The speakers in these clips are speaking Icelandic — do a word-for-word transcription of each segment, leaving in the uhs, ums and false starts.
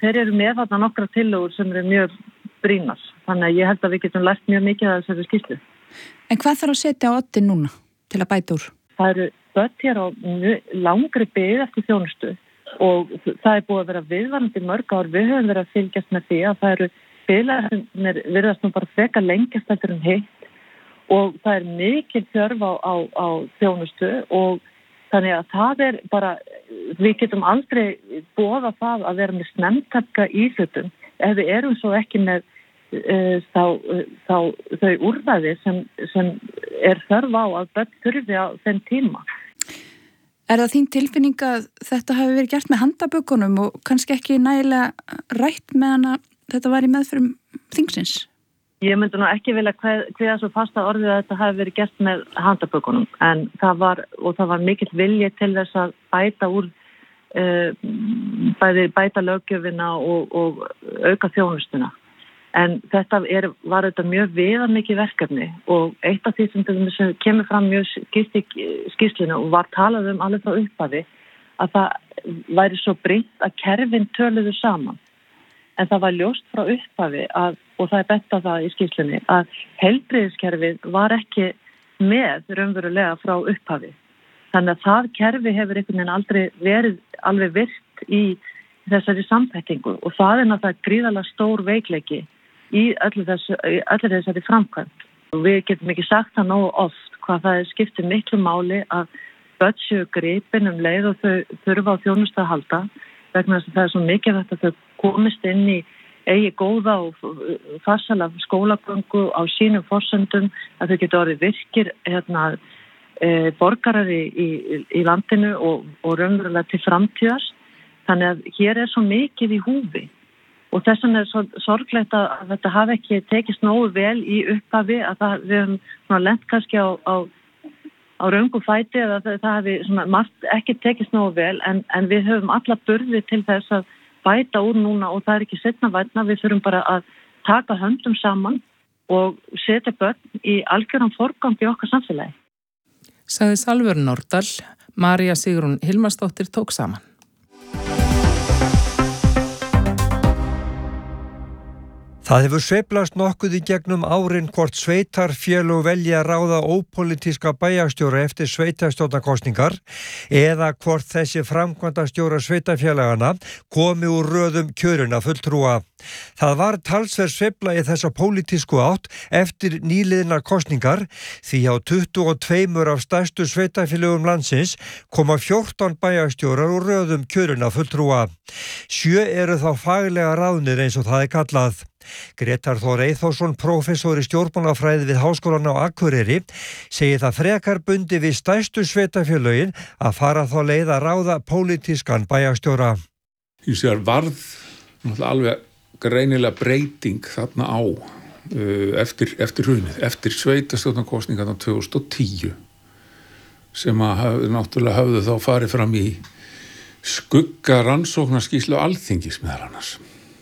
þeir eru með þarna nokkra tillögur sem eru mjög brýnar. Þannig að ég held að við getum lært mjög mikið af þessari skýrslu. En hvað þarf að setja á oddinn núna til að bæta úr? Það eru börn hér á langri bið eftir þjónustu og það er búið að vera viðvarandi mörg ár. Við höfum verið að fylgjast með því að það eru biðlar sem er virðast nú bara frekar lengjast eftir um hitt og það er mikil þörf á, á, á þjónustu og þannig að það er bara, við getum aldrei boðað það að vera með snemmtaka íhlutum ef við erum svo ekki með uh, þá, uh, þá þau úrræði sem, sem er þörf á að börn þurfi á þeim tíma. Er það þín tilfinning að þetta hafi verið gert með handabökunum og kannski ekki nægilega rætt meðan að þetta var í meðförum þingsins? Ég myndi nú ekki vilja kveða svo fasta orðið að þetta hafi verið gert með handabökunum en það var, og það var mikill vilji til þess að bæta úr uh, bæði bæta löggjöfina og, og auka þjónustuna. En þetta er, var þetta mjög viðamikið verkefni og eitt af því sem, sem kemur fram mjög skýrt í skýrslunni og var talað um alveg frá upphafi að það væri svo brýnt að kerfin töluðu saman. En það var ljóst frá upphafi að, og það er bent á það í skýrslunni, að heilbrigðiskerfið var ekki með raunverulega frá upphafi. Þannig að það kerfi hefur einhvern veginn aldrei verið alveg virkt í þessari samþekkingu og það er náttúrulega gríðarlega stór veikleiki í öllu, þessu, í öllu þessari framkvæmd. Og við getum ekki sagt það nógu oft hvað það er skiptir miklu máli að börn séu gripin um leið og þau þurfa á þjónustu að halda vegna þess að það er svo mikilvægt að þau komist inn í eigi góða og farsæla skólagöngu á sínum forsendum, að þau getur orðið virkir hérna, e, borgarar í, í, í landinu og, og raunverulega til framtíðar. Þannig að hér er svo mikið í húfi og þess vegna er svo sorglegt að, að þetta hafi ekki tekist nógu vel í upphafi að það, við höfum lent kannski á, á, á röngu fæti eða það, það hafi svona, margt ekki tekist nógu vel en, en við höfum alla burði til þess að bæta úr núna og það er ekki seinna vænna, við þurfum bara að taka höndum saman og setja börn í algjöran forgang í okkar samfélagi. Sagði Salvör Nordal, María Sigrún Hilmarsdóttir tók saman. Það hefur sveiflast nokkuð í gegnum árin hvort sveitarfélög velja að ráða ópólitíska bæjarstjóra eftir sveitarstjórnarkosningar eða hvort þessi framkvæmdastjóra sveitarfélagana komi úr röðum kjörina fulltrúa. Það var talsverð sveifla í þessa pólitísku átt eftir nýliðnar kosningar því á tuttugu og tveimur af stærstu sveitarfélögum landsins koma fjórtán bæjarstjórar úr röðum kjörina fulltrúa. Sjö eru þá faglega ráðnir eins og það er kallað. Grétar Þór Eyþórsson, prófessor í stjórnmálafræði við Háskólann á Akureyri, segir það frekar bundi við stærstu sveitarfélögin að fara þá leið að ráða pólitískan bæjarstjóra. Hins vegar varð alveg greinilega breyting þarna á eftir, eftir hrunið, eftir sveitarstjórnarkosningarnar tvö þúsund og tíu sem að hafði, náttúrulega höfðu þá farið fram í skugga rannsóknarskýrslu Alþingis meðal annars.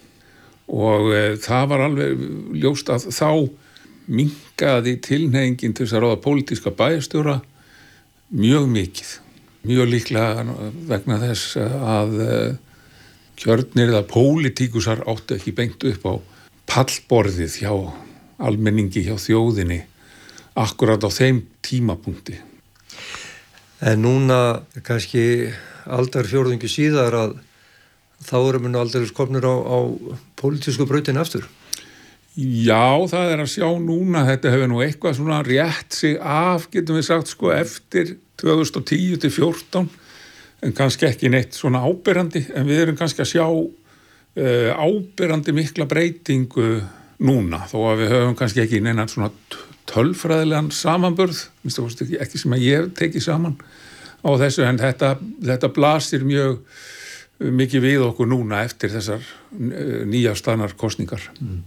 Og e, það var alveg ljóst að þá minnkaði tilhneigingin til þess að ráða pólitíska bæjarstjóra mjög mikið. Mjög líklega vegna þess að e, kjörnir eða pólitíkusar áttu ekki beint upp á pallborðið hjá almenningi, hjá þjóðinni, akkurat á þeim tímapunkti. En núna kannski aldarfjórðungi síðar að þá erum við nú aldrei komnir á, á pólitísku brautinni aftur. Já, það er að sjá núna, þetta hefur nú eitthvað svona rétt sig af, getum við sagt, sko, eftir tvö þúsund og tíu til fjórtán, en kannski ekki neitt svona áberandi, en við erum kannski að sjá uh, áberandi mikla breytingu núna, þó að við höfum kannski ekki neina svona tölfræðilegan samanburð, minnst það ekki, ekki sem að ég hef tekið saman á þessu, en þetta, þetta blasir mjög mikið við okkur núna eftir þessar nýjastaðnar kosningar. Mm.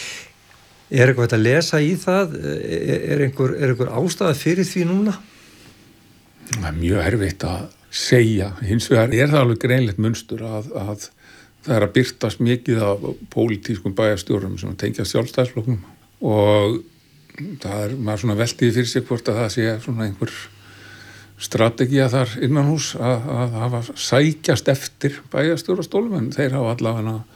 Er eitthvað að lesa í það? Er einhver, er einhver ástæða fyrir því núna? Það er mjög erfitt að segja. Hins vegar er það alveg greinlegt munstur að, að það er að birtast mikið af pólitískum bæjarstjórum sem tengja sjálfstæðisflokknum og það er maður svona veltið fyrir sig hvort að það sé svona einhver strategía þar innan hús að, að hafa sækjast eftir bæjarstjórastólum en þeir hafa allavega